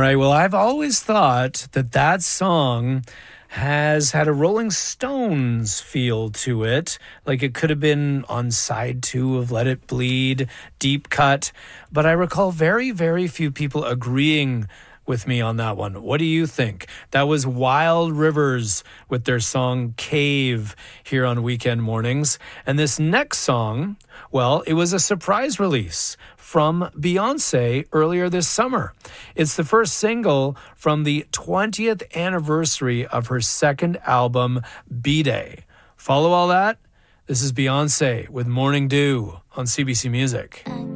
right. Well, I've always thought that song has had a Rolling Stones feel to it. Like it could have been on side 2 of Let It Bleed, Deep Cut. But I recall very, very few people agreeing with me on that one. What do you think? That was Wild Rivers with their song Cave here on Weekend Mornings. And this next song, well, it was a surprise release from Beyoncé earlier this summer. It's the first single from the 20th anniversary of her second album, B-Day. Follow all that? This is Beyoncé with Morning Dew on CBC Music.